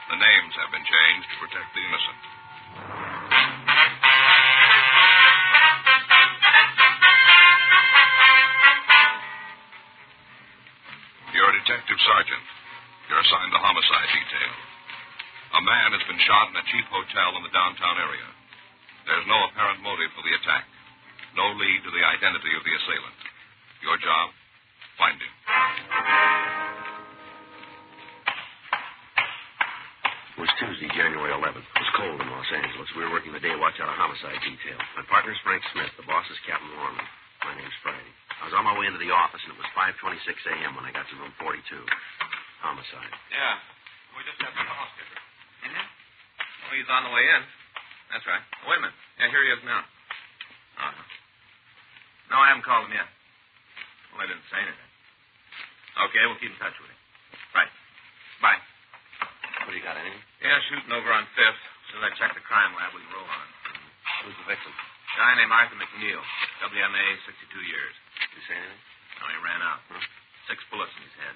The names have been changed to protect the innocent. You're a detective sergeant. You're assigned the homicide detail. A man has been shot in a cheap hotel in the downtown area. There's no apparent motive for the attack. No lead to the identity of the assailant. Your job? Find him. It was Tuesday, January 11th. It was cold in Los Angeles. We were working the day watch out of homicide detail. My partner's Frank Smith. The boss is Captain Lorman. My name's Friday. I was on my way into the office, and it was 5:26 a.m. when I got to room 42. Homicide. Yeah. We just had the housekeeper. Mm-hmm. Oh, he's on the way in. That's right. Wait a minute. Yeah, here he is now. Uh-huh. No, I haven't called him yet. Well, I didn't say anything. Okay, we'll keep in touch with him. Right. Bye. What do you got, anything? Yeah, shooting over on 5th. As soon as I check the crime lab, we can roll on. Who's the victim? Guy named Arthur McNeil. WMA, 62 years. Did you say anything? No, he ran out. Huh? 6 bullets in his head.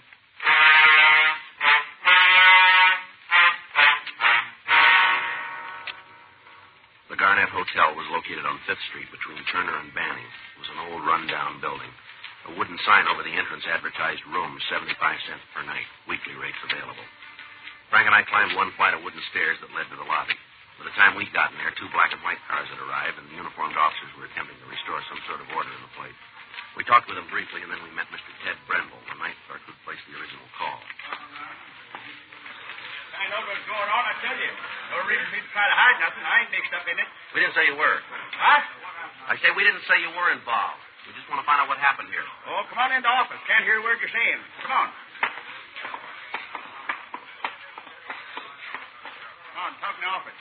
The Garnett Hotel was located on 5th Street between Turner and Banning. It was an old, run-down building. A wooden sign over the entrance advertised rooms, 75 cents per night. Weekly rates available. Frank and I climbed one flight of wooden stairs that led to the lobby. By the time we'd gotten there, 2 black and white cars had arrived, and the uniformed officers were attempting to restore some sort of order in the place. We talked with them briefly, and then we met Mr. Ted Brendel, the night clerk who'd placed the original call. I know what's going on, I tell you. No reason for me to try to hide nothing. I ain't mixed up in it. We didn't say you were. What? I say we didn't say you were involved. We just want to find out what happened here. Oh, come on in the office. Can't hear a word you're saying. Come on. Come on, talk in the office.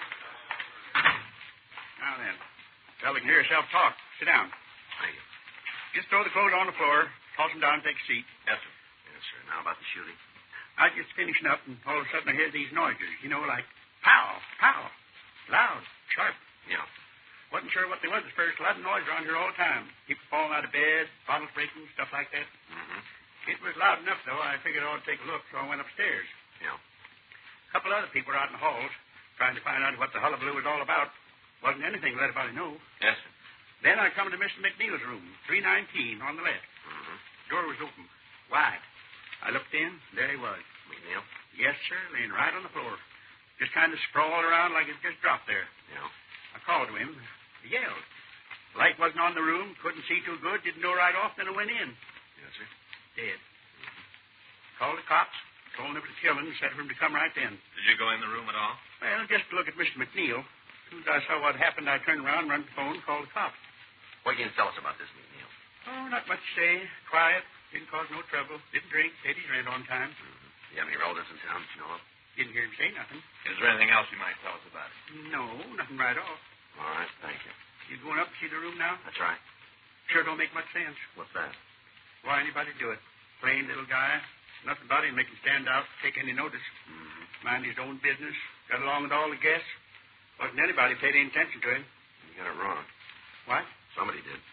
Now then. Well, we can hear yourself talk. Sit down. Thank you. Just throw the clothes on the floor, toss them down, and take a seat. Yes, sir. Yes, sir. Now about the shooting. I was just finishing up, and all of a sudden I hear these noises, like pow, pow. Loud, sharp. Yeah. Wasn't sure what they was at first. A lot of noise around here all the time. People falling out of bed, bottles breaking, stuff like that. Mm-hmm. It was loud enough, though. I figured I ought to take a look, so I went upstairs. Yeah. A couple other people were out in the halls trying to find out what the hullabaloo was all about. Wasn't anything to let anybody know. Yes, sir. Then I come to Mr. McNeil's room, 319 on the left. Mm-hmm. Door was open, wide. I looked in. There he was. McNeil? Yes, sir, laying right on the floor. Just kind of sprawled around like it just dropped there. Yeah. I called to him. He yelled. Light wasn't on the room. Couldn't see too good. Didn't know right off. Then I went in. Yes, sir. Dead. Called the cops. Told them it was killing. Said for him to come right then. Did you go in the room at all? Well, just to look at Mr. McNeil. As soon as I saw what happened, I turned around, run to the phone, called the cops. What can you tell us about this McNeil? Oh, not much to say. Quiet. Didn't cause no trouble. Didn't drink. Paid his rent on time. Mm-hmm. You have any relatives in town that you know of? Didn't hear him say nothing. Is there anything else you might tell us about it? No, nothing right off. All right, thank you. You going up to see the room now? That's right. Sure don't make much sense. What's that? Why anybody do it? Plain little guy. Nothing about him make him stand out, take any notice. Mm-hmm. Mind his own business. Got along with all the guests. Wasn't anybody paid any attention to him. You got it wrong. What? Somebody did.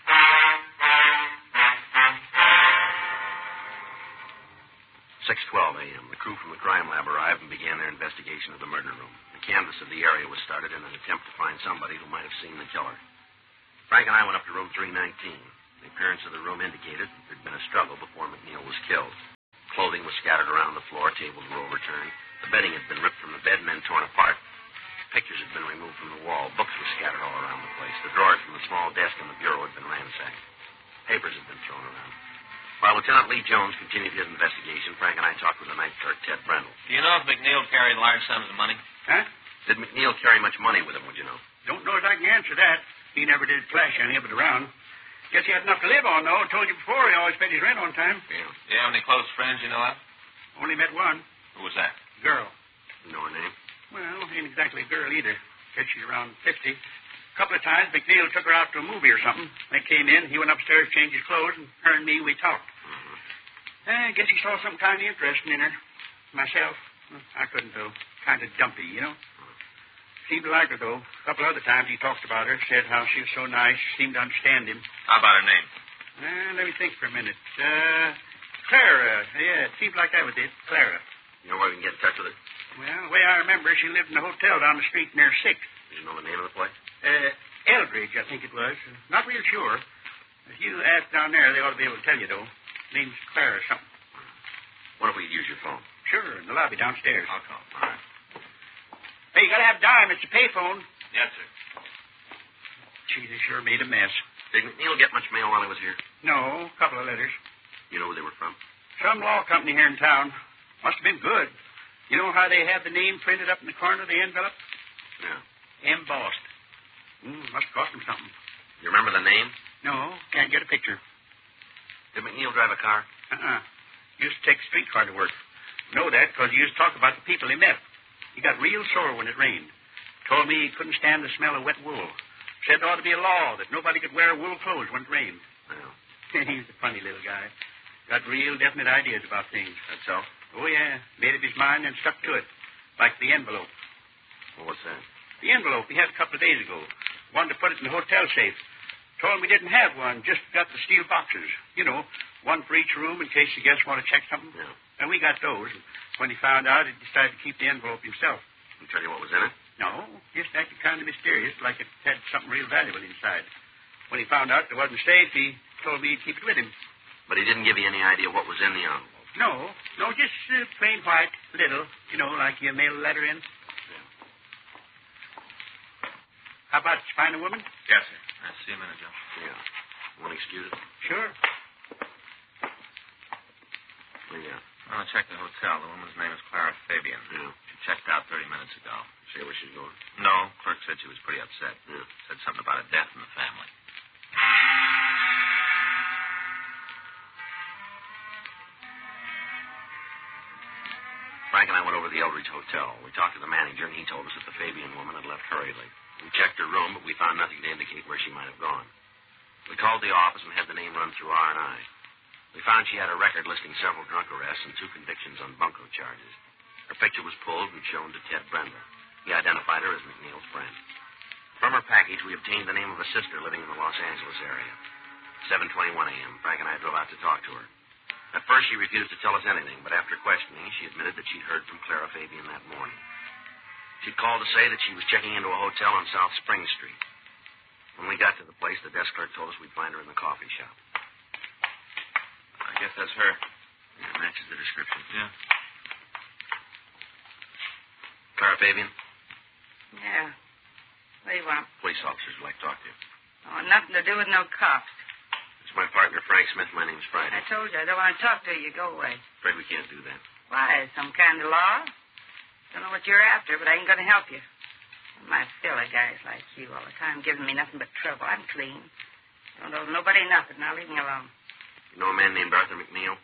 6:12 a.m. The crew from the crime lab arrived and began their investigation of the murder room. The canvass of the area was started in an attempt to find somebody who might have seen the killer. Frank and I went up to room 319. The appearance of the room indicated there had been a struggle before McNeil was killed. Clothing was scattered around the floor. Tables were overturned. The bedding had been ripped from the bed and then torn apart. Pictures had been removed from the wall. Books were scattered all around the place. The drawers from the small desk and the bureau had been ransacked. Papers had been thrown around. While Lieutenant Lee Jones continued his investigation, Frank and I talked with the night clerk, Ted Brendel. Do you know if McNeil carried large sums of money? Huh? Did McNeil carry much money with him, would you know? Don't know as I can answer that. He never did flash any of it around. Guess he had enough to live on, though. Told you before he always paid his rent on time. Yeah. Do you have any close friends you know of? Only met one. Who was that? Girl. You know her name? Well, ain't exactly a girl either. Said she's around 50. A couple of times, McNeil took her out to a movie or something. They came in. He went upstairs, changed his clothes, and her and me, we talked. Mm-hmm. I guess he saw something kind of interesting in her. Myself, I couldn't, though. Kind of dumpy, you know. Seemed to like her, though. A couple other times he talked about her, said how she was so nice, seemed to understand him. How about her name? Let me think for a minute. Clara. Yeah, it seemed like that was it. Clara. You know where we can get in touch with her? Well, the way I remember, she lived in a hotel down the street near 6th. Do you know the name of the place? Eldridge, I think it was. Not real sure. If you ask down there, they ought to be able to tell you, though. Name's Clara or something. What if we use your phone? Sure, in the lobby downstairs. I'll call. All right. Hey, you gotta have dime. It's a payphone. Yes, sir. Gee, they sure made a mess. Did McNeil get much mail while he was here? No, a couple of letters. You know who they were from? Some law company here in town. Must have been good. You know how they have the name printed up in the corner of the envelope? Yeah. Embossed. Must have cost them something. You remember the name? No, can't get a picture. Did McNeil drive a car? Used to take a streetcar to work. Know that because he used to talk about the people he met. He got real sore when it rained. Told me he couldn't stand the smell of wet wool. Said there ought to be a law that nobody could wear wool clothes when it rained. Yeah. He's a funny little guy. Got real definite ideas about things. That's so? Oh, yeah. Made up his mind and stuck to it. Like the envelope. Well, what's that? The envelope he had a couple of days ago. Wanted to put it in the hotel safe. Told him we didn't have one, just got the steel boxes. You know, one for each room in case the guests want to check something. Yeah. And we got those. And when he found out, he decided to keep the envelope himself. Can tell you what was in it? No, just acted kind of mysterious, like it had something real valuable inside. When he found out there wasn't safe, he told me he'd keep it with him. But he didn't give you any idea what was in the envelope? No, just plain white, little, you know, like you mail a letter in. Yeah. How about you find a woman? Yes, sir. I'll see you in a minute, Joe. Yeah. Want to excuse it? Sure. Yeah. I'll check the hotel. The woman's name is Clara Fabian. Yeah. She checked out 30 minutes ago. See where she's going? No, clerk said she was pretty upset. Yeah. Said something about a death in the family. Frank and I went over to the Eldridge Hotel. We talked to the manager, and he told us that the Fabian woman had left hurriedly. We checked her room, but we found nothing to indicate where she might have gone. We called the office and had the name run through R&I. We found she had a record listing several drunk arrests and 2 convictions on bunco charges. Her picture was pulled and shown to Ted Brendel. He identified her as McNeil's friend. From her package, we obtained the name of a sister living in the Los Angeles area. 7:21 a.m., Frank and I drove out to talk to her. At first, she refused to tell us anything, but after questioning, she admitted that she'd heard from Clara Fabian that morning. She'd called to say that she was checking into a hotel on South Spring Street. When we got to the place, the desk clerk told us we'd find her in the coffee shop. I guess that's her. Yeah, it matches the description. Yeah. Clara Fabian? Yeah. What do you want? Police officers would like to talk to you. Oh, nothing to do with no cops. It's my partner, Frank Smith. My name's Friday. I told you I don't want to talk to you. Go away. Afraid we can't do that. Why? Some kind of law? Don't know what you're after, but I ain't going to help you. My filler guys like you all the time giving me nothing but trouble. I'm clean. Don't owe nobody nothing. Now leave me alone. You know a man named Arthur McNeil?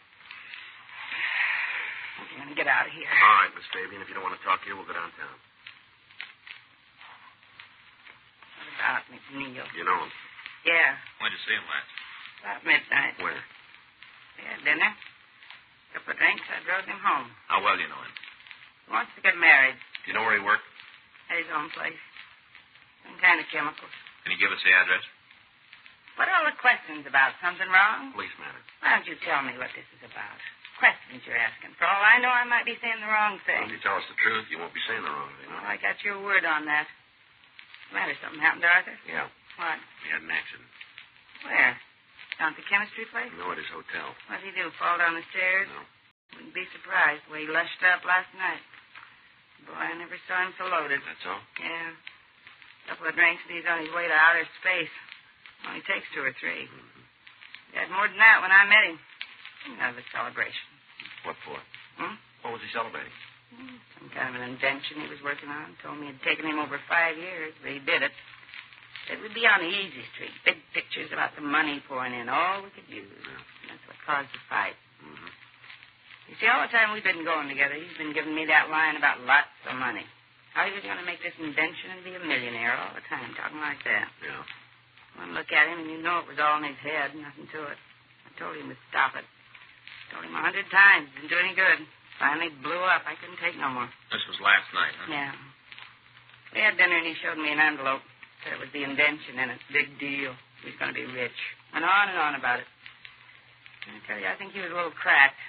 You're going to get out of here. All right, Miss Fabian. If you don't want to talk here, we'll go downtown. What about McNeil? You know him? Yeah, When'd you see him last? about midnight. Where? We had dinner. Couple of drinks. I drove him home. How well do you know him? He wants to get married. Do you know where he worked? At his own place. Some kind of chemicals. Can you give us the address? What are all the questions about? Something wrong? Police matter. Why don't you tell me what this is about? Questions you're asking. For all I know, I might be saying the wrong Well, thing. if you tell us the truth, you won't be saying the wrong thing. Well, I got your word on that. What's the matter? Something happened to Arthur? Yeah. What? He had an accident. Where? Down at the chemistry place? No, at his hotel. What did he do? Fall down the stairs? No. Wouldn't be surprised the way he lushed up last night. Boy, I never saw him so loaded. That's all? Yeah. Couple of drinks and he's on his way to outer space. Only takes 2 or 3. Mm-hmm. He had more than that when I met him. Another celebration. What for? Hmm? What was he celebrating? Some kind of an invention he was working on. Told me it had taken him over 5 years, but he did it. Said we'd be on the easy street. Big pictures about the money pouring in. All we could use. Yeah. That's what caused the fight. Mm-hmm. You see, all the time we've been going together, he's been giving me that line about lots of money. How he was going to make this invention and be a millionaire all the time, talking like that. Yeah. One look at him and you know it was all in his head, nothing to it. I told him to stop it. Told him 100 times. Didn't do any good. Finally blew up. I couldn't take no more. This was last night, huh? Yeah. We had dinner and he showed me an envelope. Said it was the invention in it. Big deal. He was going to be rich. Went on and on about it. And I tell you, I think he was a little cracked.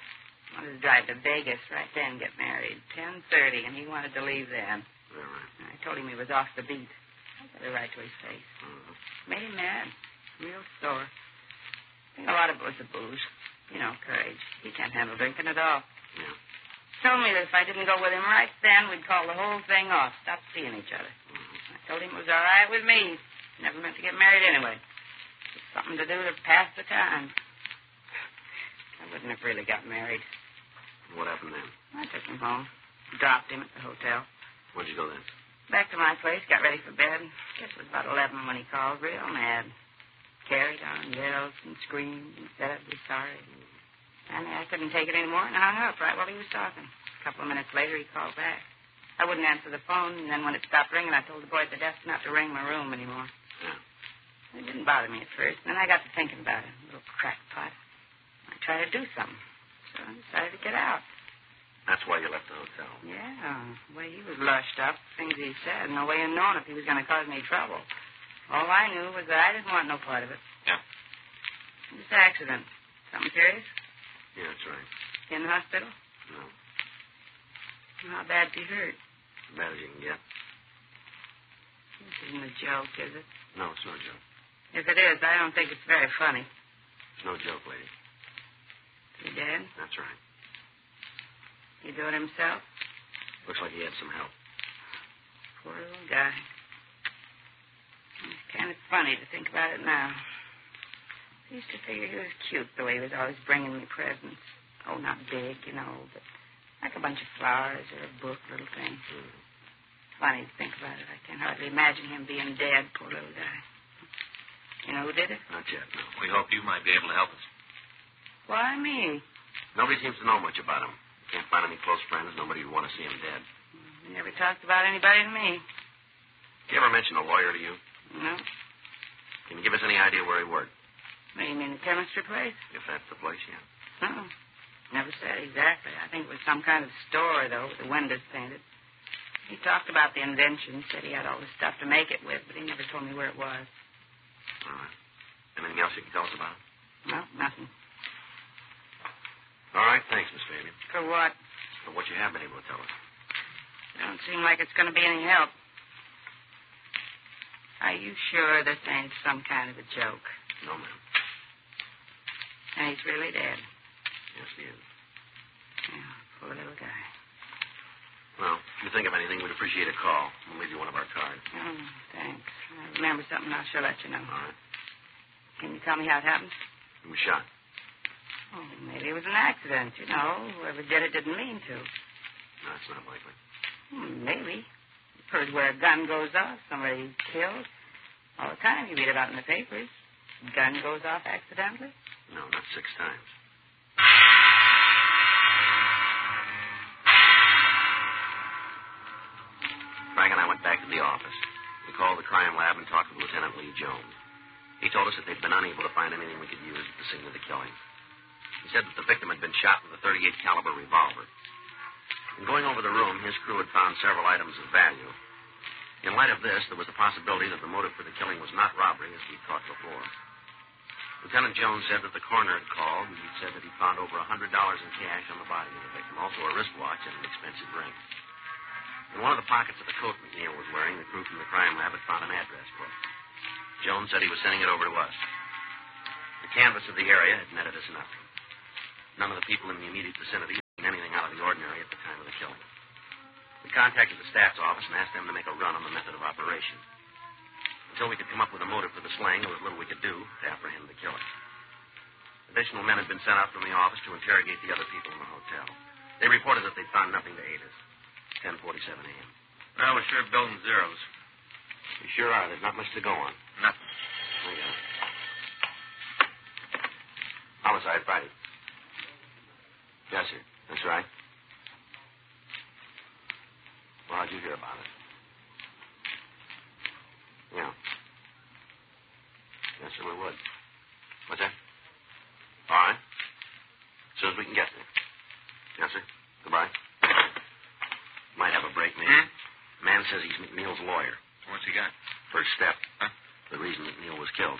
Wanted to drive to Vegas right then, get married. 10:30, and he wanted to leave then. Yeah, right. I told him he was off the beat. I got it right to his face. Made him mad. Real sore. I think a lot of it was the booze. You know, courage. He can't handle drinking at all. Yeah. Told me that if I didn't go with him right then, we'd call the whole thing off, stop seeing each other. I told him it was all right with me. Never meant to get married anyway. Just something to do to pass the time. I wouldn't have really got married. What happened then? I took him home. Dropped him at the hotel. Where'd you go then? Back to my place, got ready for bed. Guess it was about 11 when he called, real mad. Carried on, yelled and screamed and said I'd be sorry. And I couldn't take it anymore and hung up right while he was talking. A couple of minutes later, he called back. I wouldn't answer the phone, and then when it stopped ringing, I told the boy at the desk not to ring my room anymore. Yeah. It didn't bother me at first, and then I got to thinking about it. Little crackpot. I tried to do something, so I decided to get out. That's why you left the hotel. Yeah, the way he was lushed up, things he said, no way of knowing if he was going to cause me trouble. All I knew was that I didn't want no part of it. Yeah. This accident. Something serious? Yeah, that's right. In the hospital? No. How bad's he hurt? As bad as you can get. This isn't a joke, is it? No, it's no joke. If it is, I don't think it's very funny. It's no joke, lady. Is he dead? That's right. He do it himself? Looks like he had some help. Poor little guy. It's kind of funny to think about it now. I used to figure he was cute the way he was always bringing me presents. Oh, not big, you know, but like a bunch of flowers or a book, little thing. Funny to think about it. I can hardly imagine him being dead, poor little guy. You know who did it? Not yet, no. We hope you might be able to help us. Why me? Nobody seems to know much about him. Can't find any close friends. Nobody would want to see him dead. He never talked about anybody to me. Did he ever mention a lawyer to you? No. Can you give us any idea where he worked? What do you mean, the chemistry place? If that's the place, yeah. No. Never said exactly. I think it was some kind of store, though, with the windows painted. He talked about the invention, said he had all the stuff to make it with, but he never told me where it was. All right. Anything else you can tell us about? No, nothing. All right, thanks, Miss Fabian. For what? For what you have been able to tell us. It don't seem like it's going to be any help. Are you sure this ain't some kind of a joke? No, ma'am. And he's really dead? Yes, he is. Yeah, poor little guy. Well, if you think of anything, we'd appreciate a call. We'll leave you one of our cards. Oh, thanks. I remember something, I'll sure let you know. All right. Can you tell me how it happened? He was shot. Oh, maybe it was an accident, you know. Whoever did it didn't mean to. No, it's not likely. Maybe. You've heard where a gun goes off, somebody killed. All the time you read about it in the papers. Gun goes off accidentally. No, not 6 times. Frank and I went back to the office. We called the crime lab and talked with Lieutenant Lee Jones. He told us that they'd been unable to find anything we could use at the scene of the killing. He said that the victim had been shot with a .38 caliber revolver. In going over the room, his crew had found several items of value. In light of this, there was a possibility that the motive for the killing was not robbery, as we'd thought before. Lieutenant Jones said that the coroner had called, and he'd said that he'd found over $100 in cash on the body of the victim, also a wristwatch and an expensive ring. In one of the pockets of the coat McNeil was wearing, the crew from the crime lab had found an address book. Jones said he was sending it over to us. The canvass of the area had netted us nothing. None of the people in the immediate vicinity had seen anything out of the ordinary at the time of the killing. We contacted the staff's office and asked them to make a run on the method of operation. Until we could come up with a motive for the slaying, there was little we could do to apprehend the killer. Additional men had been sent out from the office to interrogate the other people in the hotel. They reported that they'd found nothing to aid us. 10:47 a.m. Well, we're sure building zeros. We sure are. There's not much to go on. Nothing. I got it. Homicide, Friday. Yes, sir. That's right. Well, how'd you hear about it? Yeah. Yes, sir, we would. What's that? All right. As soon as we can get there. Yes, sir. Goodbye. Might have a break, maybe. Man says he's McNeil's lawyer. What's he got? First step. Huh? The reason McNeil was killed.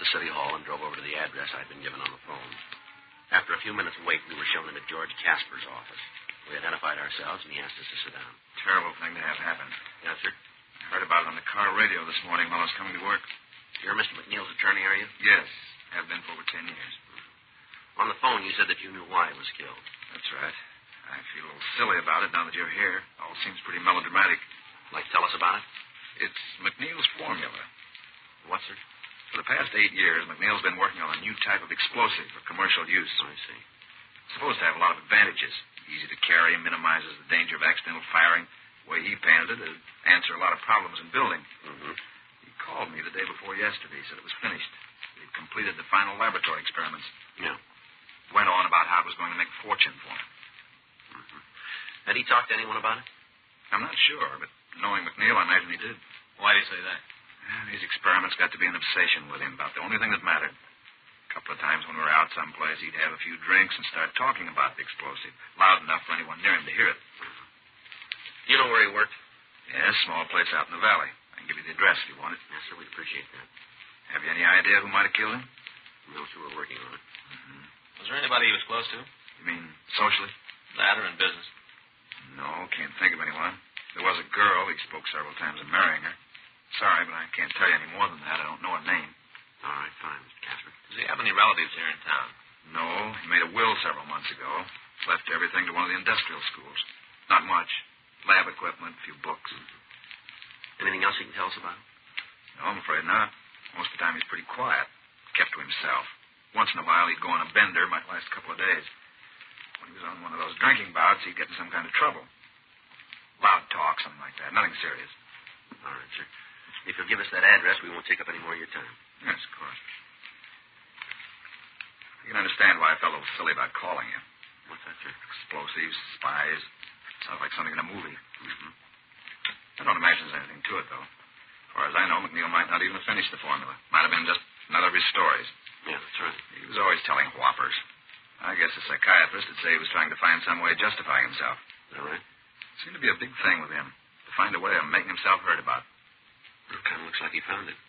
the city hall and drove over to the address I'd been given on the phone. After a few minutes' wait, we were shown into George Casper's office. We identified ourselves, and he asked us to sit down. Terrible thing to have happen. Yes, sir. I heard about it on the car radio this morning while I was coming to work. You're Mr. McNeil's attorney, are you? Yes, have been for over 10 years. On the phone, you said that you knew why he was killed. That's right. I feel a little silly about it now that you're here. All seems pretty melodramatic. Like to tell us about it? It's McNeil's formula. What, sir? For the past 8 years, McNeil's been working on a new type of explosive for commercial use. I see. It's supposed to have a lot of advantages. Easy to carry, minimizes the danger of accidental firing. The way he painted it, it'd answer a lot of problems in building. Mm-hmm. He called me the day before yesterday. He said it was finished. He'd completed the final laboratory experiments. Yeah. Went on about how it was going to make a fortune for him. Mm-hmm. Had he talked to anyone about it? I'm not sure, but knowing McNeil, I imagine he did. Why do you say that? These experiments got to be an obsession with him, about the only thing that mattered. A couple of times when we were out someplace, he'd have a few drinks and start talking about the explosive, loud enough for anyone near him to hear it. You know where he worked? Yes, small place out in the valley. I can give you the address if you want it. Yes, sir, we'd appreciate that. Have you any idea who might have killed him? No, sir, we're working on it. Mm-hmm. Was there anybody he was close to? You mean socially? That or in business? No, can't think of anyone. There was a girl. He spoke several times of marrying her. Sorry, but I can't tell you any more than that. I don't know her name. All right, fine, Mr. Casper. Does he have any relatives here in town? No, he made a will several months ago. Left everything to one of the industrial schools. Not much. Lab equipment, a few books. Anything else you can tell us about? No, I'm afraid not. Most of the time he's pretty quiet. Kept to himself. Once in a while he'd go on a bender. Might last a couple of days. When he was on one of those drinking bouts, he'd get in some kind of trouble. Loud talk, something like that. Nothing serious. All right, sir. If you'll give us that address, we won't take up any more of your time. Yes, of course. You can understand why I felt a little silly about calling you. What's that, sir? Explosives, spies. Sounds like something in a movie. Mm-hmm. I don't imagine there's anything to it, though. As far as I know, McNeil might not even have finished the formula. Might have been just another of his stories. Yeah, that's right. He was always telling whoppers. I guess a psychiatrist would say he was trying to find some way of justifying himself. Is that right? It seemed to be a big thing with him, to find a way of making himself heard about. It kind of looks like he found it.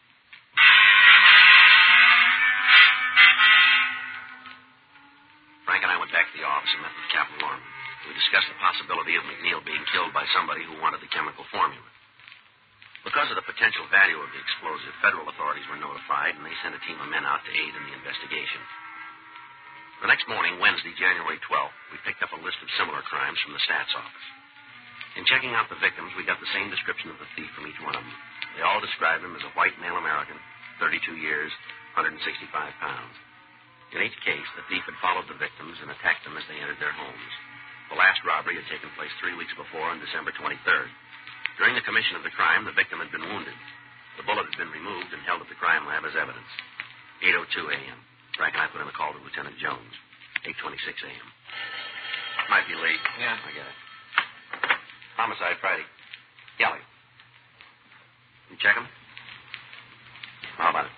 Frank and I went back to the office and met with Captain Lorman. We discussed the possibility of McNeil being killed by somebody who wanted the chemical formula. Because of the potential value of the explosive, federal authorities were notified, and they sent a team of men out to aid in the investigation. The next morning, Wednesday, January 12th, we picked up a list of similar crimes from the stats office. In checking out the victims, we got the same description of the thief from each one of them. They all described him as a white male American, 32 years, 165 pounds. In each case, the thief had followed the victims and attacked them as they entered their homes. The last robbery had taken place 3 weeks before on December 23rd. During the commission of the crime, the victim had been wounded. The bullet had been removed and held at the crime lab as evidence. 8:02 a.m. Frank and I put in a call to Lieutenant Jones. 8:26 a.m. Might be late. Yeah. I get it. Homicide Friday. Kelly. You check him? How about it?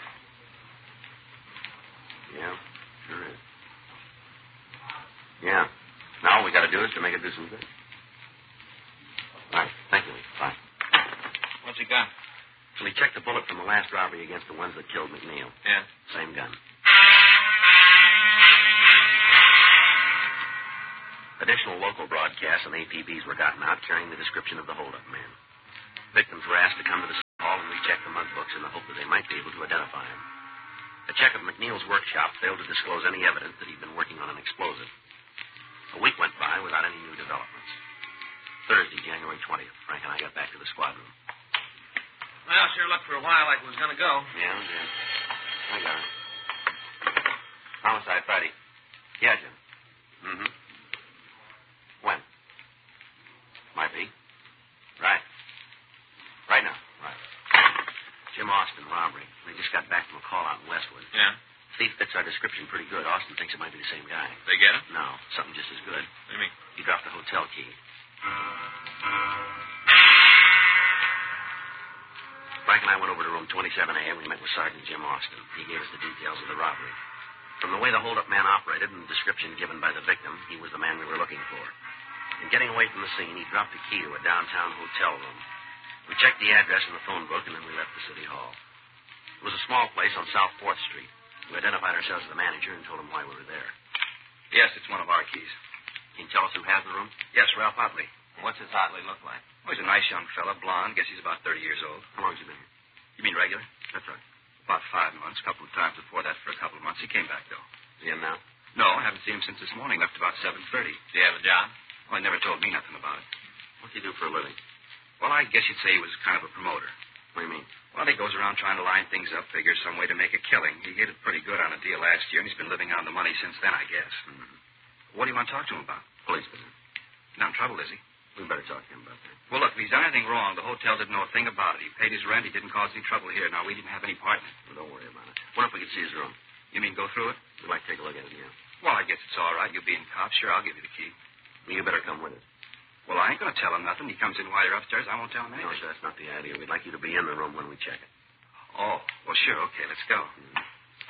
Yeah, sure is. Yeah. Now all we got to do is to make it do some good. All right. Thank you, Lee. Bye. What's he got? So he checked the bullet from the last robbery against the ones that killed McNeil. Yeah. Same gun. Additional local broadcasts and APBs were gotten out carrying the description of the holdup man. Victims were asked to come to the city hall and recheck the mug books in the hope that they might be able to identify him. A check of McNeil's workshop failed to disclose any evidence that he'd been working on an explosive. A week went by without any new developments. Thursday, January 20th, Frank and I got back to the squad room. Well, sure looked for a while like it was going to go. Yeah, Jim. I got it. Homicide Friday. Yeah, Jim. Mm-hmm. When? Might be. Right. Right now. Right. Jim Austin, robbery. They just got back from a call out in Westwood. Yeah. Thief fits our description pretty good. Austin thinks it might be the same guy. They get him? No, something just as good. What do you mean? He dropped the hotel key. Frank and I went over to room 27A and we met with Sergeant Jim Austin. He gave us the details of the robbery. From the way the holdup man operated and the description given by the victim, he was the man we were looking for. In getting away from the scene, he dropped the key to a downtown hotel room. We checked the address in the phone book and then we left the city hall. It was a small place on South 4th Street. We identified ourselves as the manager and told him why we were there. Yes, it's one of our keys. Can you tell us who has the room? Yes, Ralph Otley. What's this Otley look like? Oh, he's a nice young fella, blonde. Guess he's about 30 years old. How long has he been here? You mean regular? That's right. About 5 months. A couple of times before that for a couple of months. He came back, though. Is he in now? No, I haven't seen him since this morning. Left about 7:30. Do you have a job? Well, he never told me nothing about it. What's he do for a living? Well, I guess you'd say he was kind of a promoter. What do you mean? Well, he goes around trying to line things up, figures some way to make a killing. He hit it pretty good on a deal last year, and he's been living on the money since then, I guess. Mm-hmm. What do you want to talk to him about? Police business. He's not in trouble, is he? We better talk to him about that. Well, look, if he's done anything wrong, the hotel didn't know a thing about it. He paid his rent. He didn't cause any trouble here. Now, we didn't have any part in it. Well, don't worry about it. What if we could see his room? You mean go through it? We'd like to take a look at it, yeah. Well, I guess it's all right. You being cops, sure, I'll give you the key. Well, you better come with us. Well, I ain't going to tell him nothing. He comes in while you're upstairs. I won't tell him anything. No, sir, that's not the idea. We'd like you to be in the room when we check it. Oh, well, sure. Okay, let's go. Mm-hmm.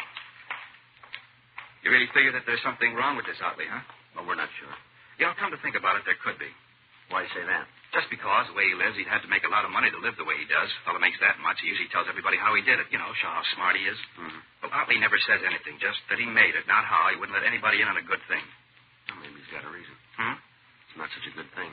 You really figure that there's something wrong with this Otley, huh? Well, we're not sure. Yeah, come to think about it, there could be. Why do you say that? Just because the way he lives, he'd have to make a lot of money to live the way he does. A fellow makes that much. He usually tells everybody how he did it. You know, show how smart he is. Mm-hmm. Well, Otley never says anything, just that he made it, not how. He wouldn't let anybody in on a good thing. Well, maybe he's got a reason. Hmm? It's not such a good thing.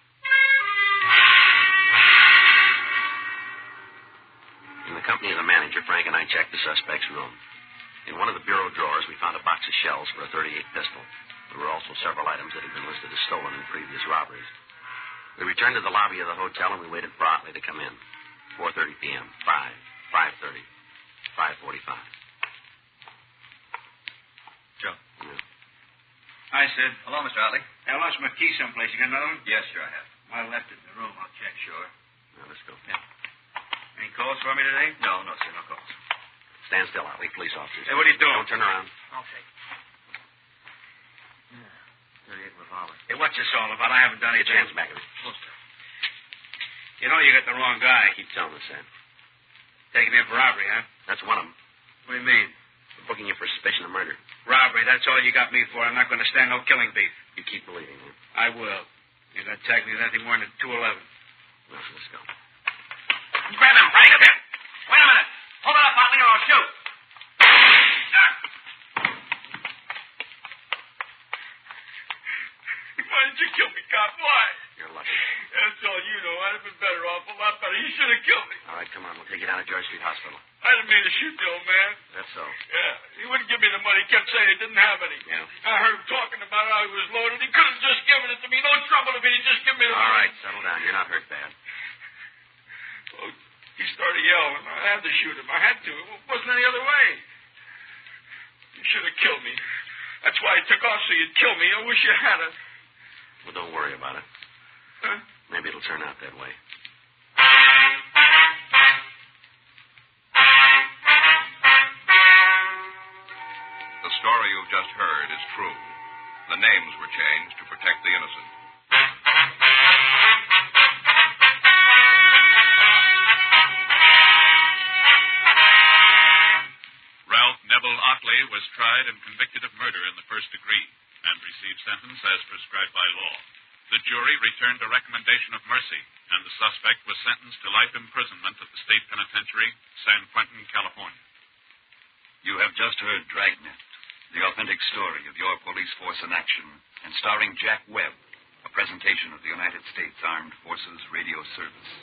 In the company of the manager, Frank and I checked the suspect's room. In one of the bureau drawers, we found a box of shells for a .38 pistol. There were also several items that had been listed as stolen in previous robberies. We returned to the lobby of the hotel and we waited for Otley to come in. 4:30 p.m. 5:30. 5:45. Joe. Yeah. Hi, Sid. Hello, Mr. Otley. I lost my key someplace. You got another one? Yes, sure, I have. I left it in the room. I'll check, sure. Now, let's go. Yeah. Any calls for me today? No, sir, no calls. Stand still, Otley. Police officers. Hey, what are you doing? Don't turn around. Okay. Yeah, 38 revolver. Hey, what's this all about? I haven't done Get anything. your hands back of me. You know you got the wrong guy. Keep telling us that. Taking him for robbery, huh? That's one of them. What do you mean? We're booking you for suspicion of murder. Robbery, that's all you got me for. I'm not going to stand no killing beef. You keep believing me. I will. You're going to tag me with anything more than 211. Well, let's go. Grab him, Frank. Wait a minute. Hold it up, Otley, or I'll shoot. Why did you kill me, cop? Why? You're lucky. That's all you know. I'd have been better off, a lot better. You should have killed me. All right, come on. We'll take you down to George Street Hospital. I didn't mean to shoot the old man. That's so. Yeah, he wouldn't give me the money. He kept saying he didn't have any. Yeah. I heard him talking about how he was loaded. He could have just given it to me. No trouble if he'd just given me the All money. right, settle down. You're not hurt bad. Well, he started yelling. I had to shoot him. I had to. It wasn't any other way. You should have killed me. That's why he took off, so you'd kill me. I wish you had it. Well, don't worry about it. Huh? Maybe it'll turn out that way. The story you've just heard is true. The names were changed to protect the innocent. Ralph Neville Otley was tried and convicted of murder in the first degree and received sentence as prescribed by law. The jury returned a recommendation of mercy, and the suspect was sentenced to life imprisonment at the state penitentiary, San Quentin, California. You have just heard Dragnet, the authentic story of your police force in action, and starring Jack Webb, a presentation of the United States Armed Forces Radio Service.